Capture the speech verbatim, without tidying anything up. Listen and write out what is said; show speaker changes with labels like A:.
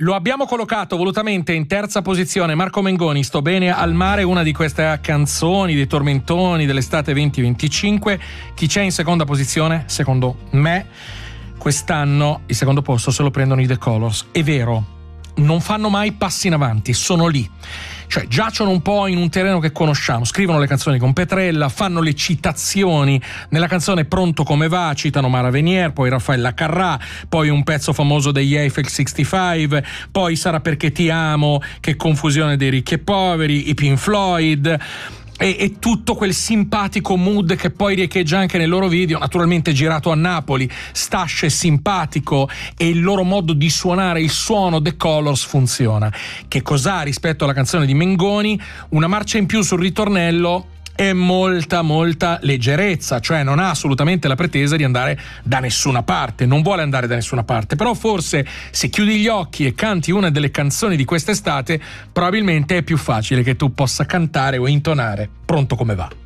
A: Lo abbiamo collocato volutamente in terza posizione. Marco Mengoni, Sto bene al mare, una di queste canzoni dei tormentoni dell'estate venti venticinque. Chi c'è in seconda posizione? Secondo me quest'anno il secondo posto se lo prendono i The Colors. È vero, non fanno mai passi in avanti, sono lì, cioè giacciono un po' in un terreno che conosciamo, scrivono le canzoni con Petrella, fanno le citazioni nella canzone Pronto come va, citano Mara Venier, poi Raffaella Carrà, poi un pezzo famoso degli Eiffel sessantacinque, poi Sarà perché ti amo, Che confusione dei ricchi e poveri, i Pink Floyd, e, e tutto quel simpatico mood che poi riecheggia anche nei loro video, naturalmente girato a Napoli. Stash è simpatico e il loro modo di suonare, il suono The Colors funziona. Che cos'ha rispetto alla canzone di Mengoni? Una marcia in più sul ritornello e molta molta leggerezza, cioè non ha assolutamente la pretesa di andare da nessuna parte, non vuole andare da nessuna parte, però forse se chiudi gli occhi e canti una delle canzoni di quest'estate probabilmente è più facile che tu possa cantare o intonare Pronto come va.